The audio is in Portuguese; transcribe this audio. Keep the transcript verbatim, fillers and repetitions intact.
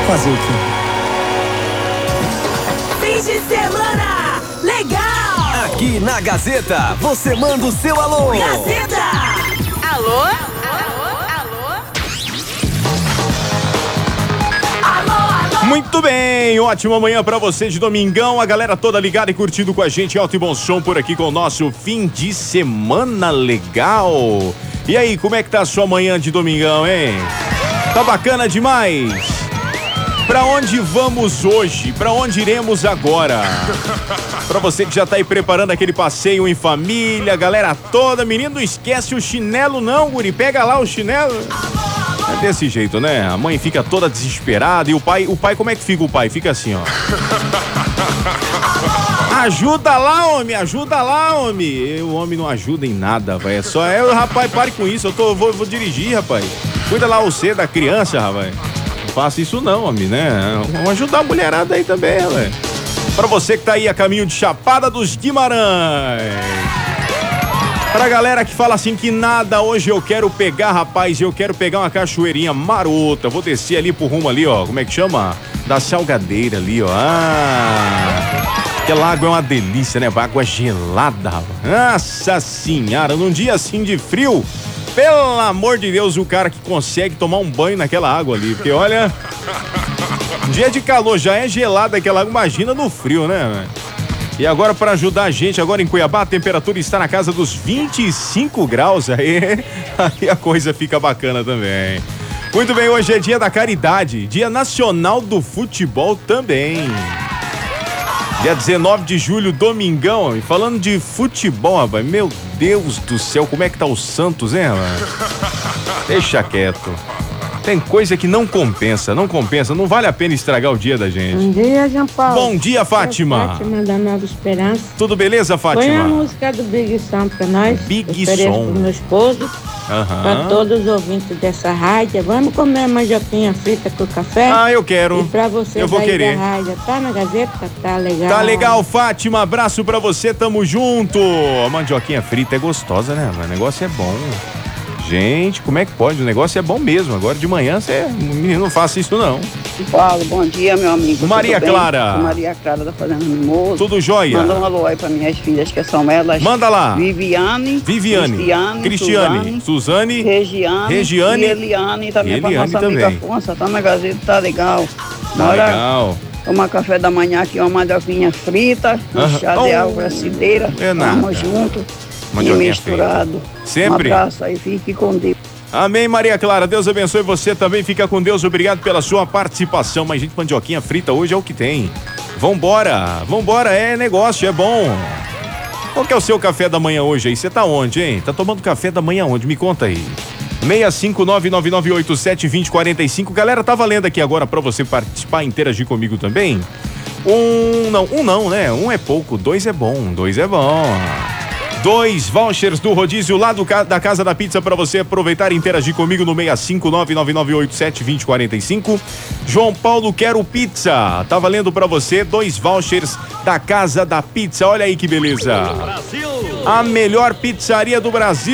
Fazer o quê? Fim de semana legal! Aqui na Gazeta, você manda o seu alô. Gazeta! Alô? Alô? Alô? Muito bem, ótima manhã pra você de domingão, a galera toda ligada e curtindo com a gente, alto e bom som por aqui com o nosso fim de semana legal. E aí, como é que tá a sua manhã de domingão, hein? Tá bacana demais? Pra onde vamos hoje? Pra onde iremos agora? Pra você que já tá aí preparando aquele passeio em família, galera toda, menino, não esquece o chinelo não, guri, pega lá o chinelo. É desse jeito, né? A mãe fica toda desesperada e o pai, o pai, como é que fica o pai? Fica assim, ó. Ajuda lá, homem, ajuda lá, homem. O homem não ajuda em nada, velho. É só, é, rapaz, pare com isso, eu tô, vou, vou dirigir, rapaz. Cuida lá você da criança, rapaz. Não faça isso não, homem, né? Vamos ajudar a mulherada aí também, velho. Pra você que tá aí a caminho de Chapada dos Guimarães. Pra galera que fala assim que nada, hoje eu quero pegar, rapaz, eu quero pegar uma cachoeirinha marota, vou descer ali pro rumo ali, ó, como é que chama? Da Salgadeira ali, ó, ah, aquela água é uma delícia, né, água gelada, nossa senhora, num dia assim de frio, pelo amor de Deus, o cara que consegue tomar um banho naquela água ali, porque olha, dia de calor já é gelada aquela água, imagina no frio, né, velho? E agora, para ajudar a gente, agora em Cuiabá, a temperatura está na casa dos vinte e cinco graus, aí, aí a coisa fica bacana também. Muito bem, hoje é dia da caridade, dia nacional do futebol também. Dia dezenove de julho, domingão, e falando de futebol, rapaz, meu Deus do céu, como é que tá o Santos, hein, rapaz? Deixa quieto. Tem coisa que não compensa, não compensa, não vale a pena estragar o dia da gente. Bom dia, João Paulo. Bom dia, Fátima. É Fátima da Nova Esperança. Tudo beleza, Fátima? Põe a música do Big Som pra nós. Big Som. Pro meu esposo, uhum. Pra todos os ouvintes dessa rádio. Vamos comer mandioquinha frita com café? Ah, eu quero. E pra você eu vou querer. da rádio, tá na Gazeta? Tá legal. Tá legal, Fátima. Abraço pra você, tamo junto. A mandioquinha frita é gostosa, né? O negócio é bom. Gente, como é que pode? O negócio é bom mesmo. Agora de manhã você não faça isso não. Paulo, bom dia, meu amigo. Maria Clara. Maria Clara da Fazenda Mimoso. Tudo jóia? Manda um alô aí pra minhas filhas, que são elas. Manda lá. Viviane. Viviane. Cristiane. Cristiane. Suzane. Regiane. Regiane. E Eliane. Também Eliane pra nossa também. amiga Afonso. Tá na Gazeta, tá legal. Tá Bora legal. tomar café da manhã aqui, uma mandioquinha frita. Um Aham. chá de Oh. água acideira. É nada. Vamos junto. E Mandioquinha misturado. Sempre. Um abraço aí, fique com Deus. Amém, Maria Clara. Deus abençoe você também. Fica com Deus. Obrigado pela sua participação. Mas, gente, mandioquinha frita hoje é o que tem. Vambora. Vambora. É negócio, é bom. Qual que é o seu café da manhã hoje aí? Você tá onde, hein? Tá tomando café da manhã onde? Me conta aí. seis cinco nove nove nove oito sete dois zero quatro cinco. Galera, tá valendo aqui agora pra você participar e interagir comigo também. Um não, um não, né? Um é pouco, dois é bom, dois é bom. Dois vouchers do rodízio lá do, da Casa da Pizza para você aproveitar e interagir comigo no seis cinco nove nove nove oito sete dois zero quatro cinco. João Paulo, quero pizza. Tá valendo para você dois vouchers da Casa da Pizza. Olha aí que beleza. A melhor pizzaria do Brasil.